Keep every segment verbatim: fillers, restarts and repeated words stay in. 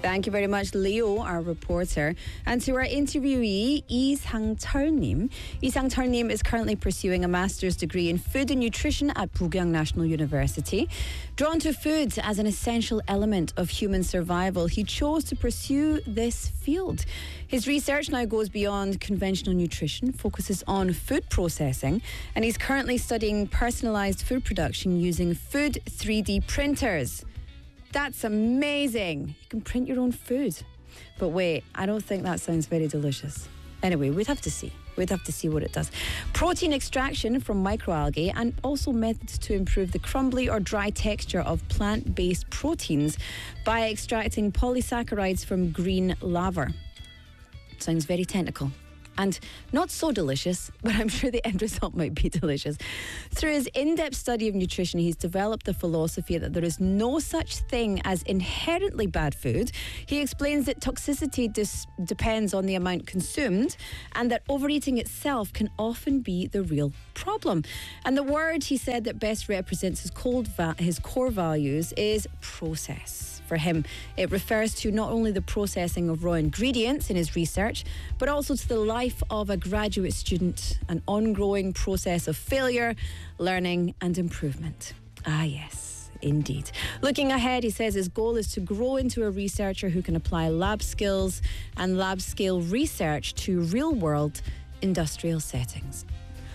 Thank you very much, Leo, our reporter. And to our interviewee, Lee Sang-cheol-nim. Lee Sang-cheol-nim is currently pursuing a master's degree in food and nutrition at Bugyang National University. Drawn to food as an essential element of human survival, he chose to pursue this field. His research now goes beyond conventional nutrition, focuses on food processing, and he's currently studying personalized food production using food three D printers. That's amazing. You can print your own food. But wait, I don't think that sounds very delicious. Anyway, we'd have to see. We'd have to see what it does. Protein extraction from microalgae and also methods to improve the crumbly or dry texture of plant-based proteins by extracting polysaccharides from green laver. Sounds very technical. And not so delicious, but I'm sure the end result might be delicious. Through his in-depth study of nutrition, he's developed the philosophy that there is no such thing as inherently bad food. He explains that toxicity dis- depends on the amount consumed and that overeating itself can often be the real problem. And the word, he said, that best represents his, cold va- his core values is process. For him, it refers to not only the processing of raw ingredients in his research, but also to the life of a graduate student, an ongoing process of failure, learning and improvement. Ah, yes, indeed. Looking ahead, he says his goal is to grow into a researcher who can apply lab skills and lab scale research to real-world industrial settings.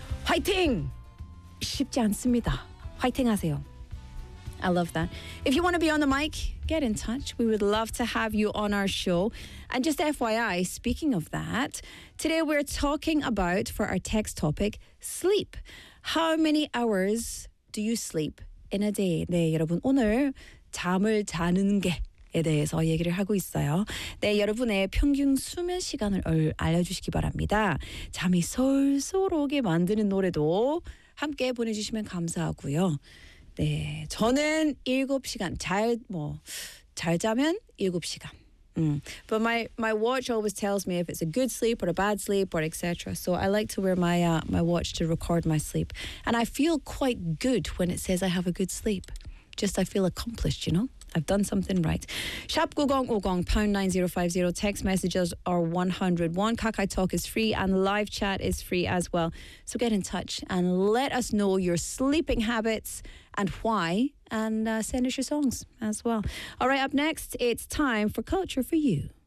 화이팅! 쉽지 않습니다. 화이팅 하세요. I love that. If you want to be on the mic, get in touch. We would love to have you on our show. And just F Y I, speaking of that, today we're talking about, for our text topic, sleep. How many hours do you sleep in a day? 네, 여러분, 오늘 잠을 자는 게에 대해서 얘기를 하고 있어요. 네, 여러분의 평균 수면 시간을 알려주시기 바랍니다. 잠이 솔솔 오게 만드는 노래도 함께 보내주시면 감사하고요. 네, 저는 일곱 시간 잘 뭐 잘 자면 일곱 시간. Mm. But my my watch always tells me if it's a good sleep or a bad sleep or et cetera. So I like to wear my uh, my watch to record my sleep, and I feel quite good when it says I have a good sleep. Just I feel accomplished, you know. I've done something right. Shop 구공오공 pound nine zero five zero. Text messages are one hundred one. Kakai Talk is free and live chat is free as well. So get in touch and let us know your sleeping habits and why, and uh, send us your songs as well. All right, up next, it's time for Culture for You.